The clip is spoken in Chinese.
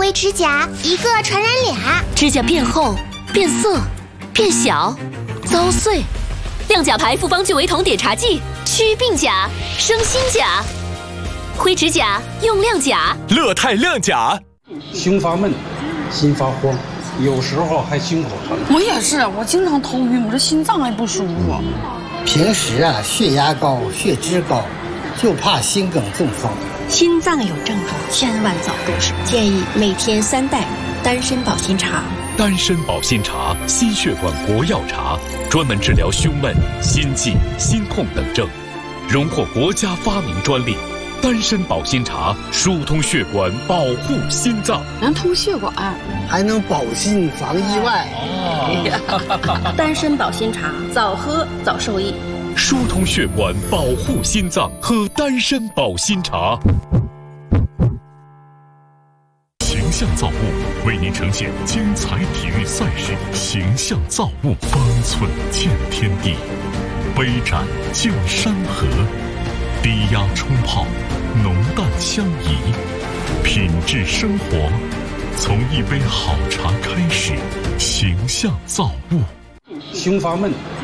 灰指甲，一个传染俩。 指甲变厚、变色、变小、遭碎。亮甲牌复方聚维酮碘茶剂，祛病甲，生新甲。灰指甲用亮甲， 乐泰亮甲。 胸发闷，心发慌，有时候还心口疼。 我也是，我经常头晕，我这心脏还不舒服。 平时血压高、血脂高，就怕心梗中风。 心脏有症状，千万早动手。建议每天3袋丹参保心茶。 丹参保心茶，心血管国药茶，专门治疗胸闷、心悸、心痛等症，荣获国家发明专利。丹参保心茶疏通血管，保护心脏， 能通血管， 还能保心防意外。 丹参保心茶，早喝早受益。 疏通血管，保护心脏，喝丹参保心茶。形象造物为您呈现精彩体育赛事，形象造物，方寸见天地，杯盏见山河，低压冲泡，浓淡相宜，品质生活，从一杯好茶开始。形象造物。 胸发闷，